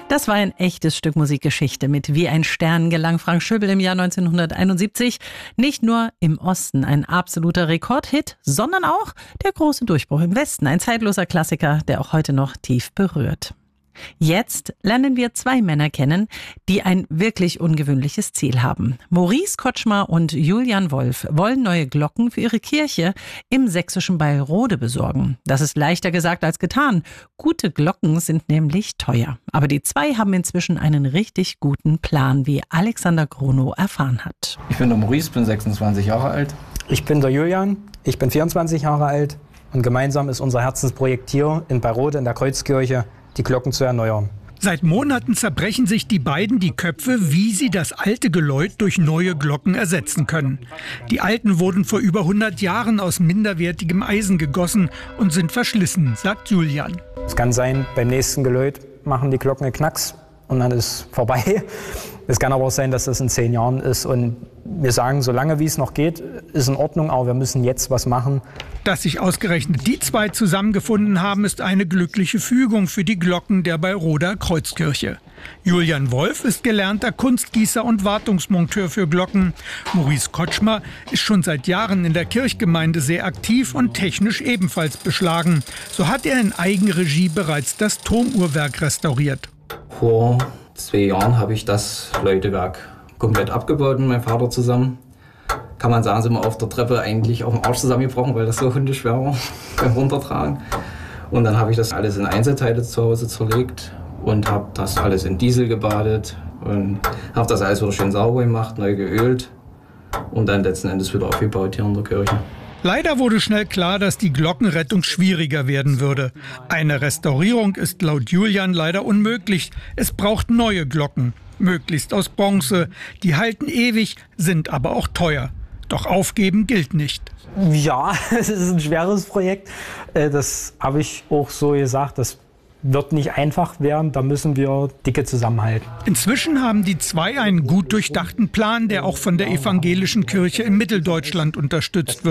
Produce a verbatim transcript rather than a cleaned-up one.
Das war ein echtes Stück Musikgeschichte. Mit Wie ein Stern gelang Frank Schöbel im Jahr neunzehnhunderteinundsiebzig nicht nur im Osten ein absoluter Rekordhit, sondern auch der große Durchbruch im Westen. Ein zeitloser Klassiker, der auch heute noch tief berührt. Jetzt lernen wir zwei Männer kennen, die ein wirklich ungewöhnliches Ziel haben. Maurice Kotschmer und Julian Wolf wollen neue Glocken für ihre Kirche im sächsischen Beilrode besorgen. Das ist leichter gesagt als getan. Gute Glocken sind nämlich teuer. Aber die zwei haben inzwischen einen richtig guten Plan, wie Alexander Grunow erfahren hat. Ich bin der Maurice, bin sechsundzwanzig Jahre alt. Ich bin der Julian, ich bin vierundzwanzig Jahre alt. Und gemeinsam ist unser Herzensprojekt hier in Beilrode in der Kreuzkirche, die Glocken zu erneuern. Seit Monaten zerbrechen sich die beiden die Köpfe, wie sie das alte Geläut durch neue Glocken ersetzen können. Die alten wurden vor über hundert Jahren aus minderwertigem Eisen gegossen und sind verschlissen, sagt Julian. Es kann sein, beim nächsten Geläut machen die Glocken einen Knacks und dann ist vorbei. Es kann aber auch sein, dass das in zehn Jahren ist. Und wir sagen, solange wie es noch geht, ist in Ordnung, aber wir müssen jetzt was machen. Dass sich ausgerechnet die zwei zusammengefunden haben, ist eine glückliche Fügung für die Glocken der Beilroder Kreuzkirche. Julian Wolf ist gelernter Kunstgießer und Wartungsmonteur für Glocken. Maurice Kotschmer ist schon seit Jahren in der Kirchgemeinde sehr aktiv und technisch ebenfalls beschlagen. So hat er in Eigenregie bereits das Turmuhrwerk restauriert. Vor zwei Jahren habe ich das Läutewerk komplett abgebaut mit meinem Vater zusammen. Kann man sagen, sind wir auf der Treppe eigentlich auf dem Arsch zusammengebrochen, weil das so hundeschwer war beim Runtertragen. Und dann habe ich das alles in Einzelteile zu Hause zerlegt und habe das alles in Diesel gebadet und habe das alles wieder schön sauber gemacht, neu geölt und dann letzten Endes wieder aufgebaut hier in der Kirche. Leider wurde schnell klar, dass die Glockenrettung schwieriger werden würde. Eine Restaurierung ist laut Julian leider unmöglich. Es braucht neue Glocken, möglichst aus Bronze. Die halten ewig, sind aber auch teuer. Doch aufgeben gilt nicht. Ja, es ist ein schweres Projekt. Das habe ich auch so gesagt. Das wird nicht einfach werden, da müssen wir dicke zusammenhalten. Inzwischen haben die zwei einen gut durchdachten Plan, der auch von der evangelischen Kirche in Mitteldeutschland unterstützt wird.